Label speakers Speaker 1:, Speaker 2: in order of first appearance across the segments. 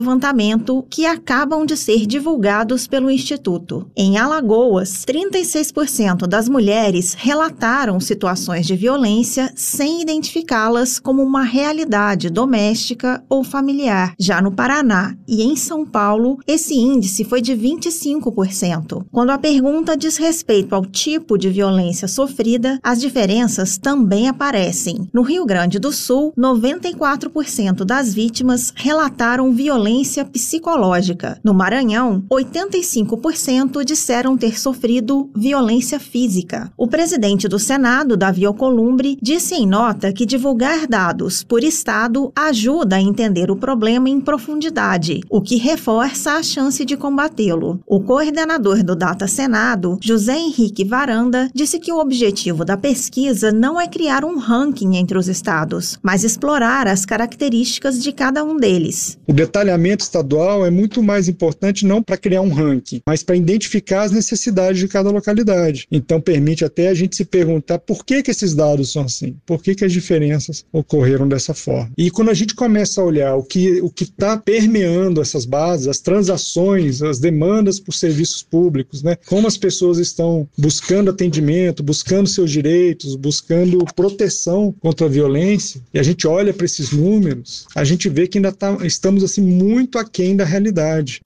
Speaker 1: levantamento que acabam de ser divulgados pelo Instituto. Em Alagoas, 36% das mulheres relataram situações de violência sem identificá-las como uma realidade doméstica ou familiar. Já no Paraná e em São Paulo, esse índice foi de 25%. Quando a pergunta diz respeito ao tipo de violência sofrida, as diferenças também aparecem. No Rio Grande do Sul, 94% das vítimas relataram violência psicológica. No Maranhão, 85% disseram ter sofrido violência física. O presidente do Senado, Davi Alcolumbre, disse em nota que divulgar dados por estado ajuda a entender o problema em profundidade, o que reforça a chance de combatê-lo. O coordenador do Data Senado, José Henrique Varanda, disse que o objetivo da pesquisa não é criar um ranking entre os estados, mas explorar as características de cada um deles.
Speaker 2: O detalhamento estadual é muito mais importante não para criar um ranking, mas para identificar as necessidades de cada localidade. Então permite até a gente se perguntar por que esses dados são assim, por que as diferenças ocorreram dessa forma. E quando a gente começa a olhar o que está permeando essas bases, as transações, as demandas por serviços públicos, né? Como as pessoas estão buscando atendimento, buscando seus direitos, buscando proteção contra a violência, e a gente olha para esses números, a gente vê que ainda estamos assim muito aquém da realidade.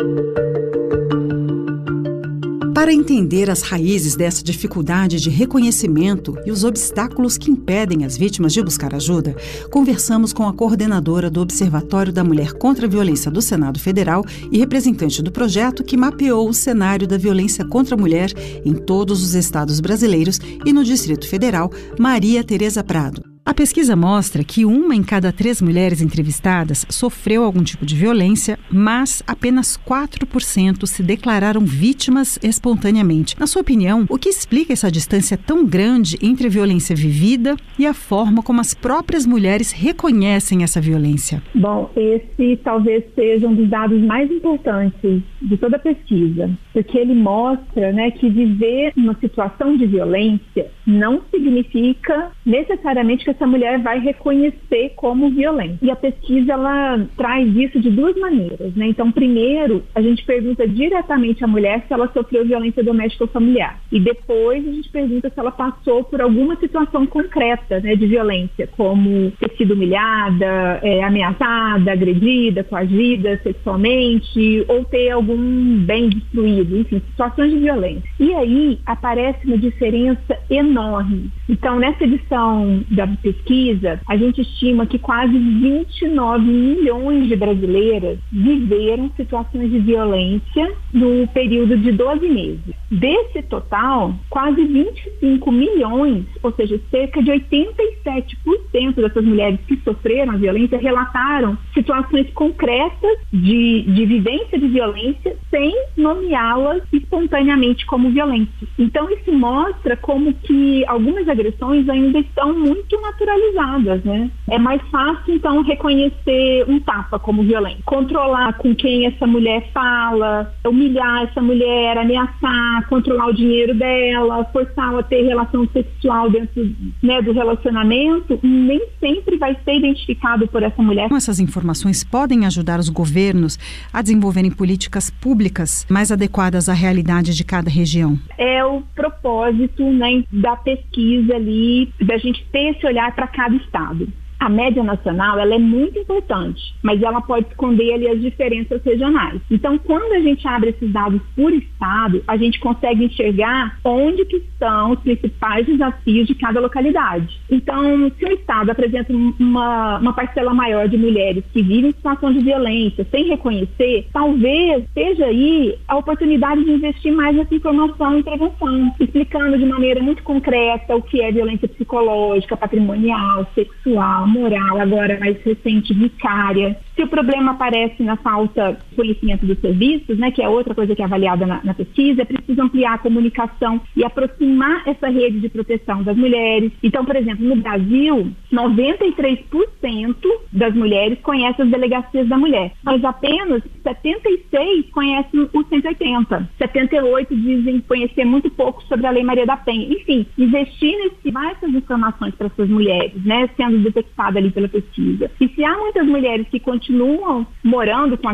Speaker 3: Para entender as raízes dessa dificuldade de reconhecimento e os obstáculos que impedem as vítimas de buscar ajuda, conversamos com a coordenadora do Observatório da Mulher contra a Violência do Senado Federal e representante do projeto que mapeou o cenário da violência contra a mulher em todos os estados brasileiros e no Distrito Federal, Maria Tereza Prado. A pesquisa mostra que 1 em cada 3 mulheres entrevistadas sofreu algum tipo de violência, mas apenas 4% se declararam vítimas espontaneamente. Na sua opinião, o que explica essa distância tão grande entre a violência vivida e a forma como as próprias mulheres reconhecem essa violência?
Speaker 4: Bom, esse talvez seja um dos dados mais importantes de toda a pesquisa, porque ele mostra, que viver uma situação de violência não significa necessariamente que essa mulher vai reconhecer como violência. E a pesquisa, ela traz isso de 2 maneiras, Então, primeiro, a gente pergunta diretamente à mulher se ela sofreu violência doméstica ou familiar. E depois a gente pergunta se ela passou por alguma situação concreta, de violência, como ter sido humilhada, ameaçada, agredida, coagida sexualmente, ou ter algum bem destruído, enfim, situações de violência. E aí aparece uma diferença enorme. Então, nessa edição da pesquisa, a gente estima que quase 29 milhões de brasileiras viveram situações de violência no período de 12 meses. Desse total, quase 25 milhões, ou seja, cerca de 87% dessas mulheres que sofreram a violência relataram situações concretas de vivência de violência sem nomeá-las espontaneamente como violência. Então, isso mostra como que algumas agressões ainda estão muito naturalizadas, É mais fácil, então, reconhecer um tapa como violência, controlar com quem essa mulher fala, humilhar essa mulher, ameaçar, controlar o dinheiro dela, forçá-la a ter relação sexual dentro, do relacionamento, nem sempre vai ser identificado por essa mulher.
Speaker 3: Essas informações podem ajudar os governos a desenvolverem políticas públicas mais adequadas à realidade de cada região.
Speaker 4: É o propósito, da pesquisa ali, da gente ter esse olhar para cada estado. A média nacional, ela é muito importante, mas ela pode esconder ali as diferenças regionais. Então, quando a gente abre esses dados por estado, a gente consegue enxergar onde que estão os principais desafios de cada localidade. Então, se o estado apresenta uma parcela maior de mulheres que vivem em situação de violência sem reconhecer, talvez seja aí a oportunidade de investir mais nessa informação e prevenção, explicando de maneira muito concreta o que é violência psicológica, patrimonial, sexual, moral, agora mais recente, vicária. Se o problema aparece na falta de conhecimento dos serviços, que é outra coisa que é avaliada na pesquisa, é preciso ampliar a comunicação e aproximar essa rede de proteção das mulheres. Então, por exemplo, no Brasil, 93% das mulheres conhecem as delegacias da mulher, mas apenas 76% conhecem o 180. 78% dizem conhecer muito pouco sobre a Lei Maria da Penha. Enfim, investir nesse essas informações para essas mulheres, sendo detectadas ali pela pesquisa. E se há muitas mulheres que continuam continuam morando com a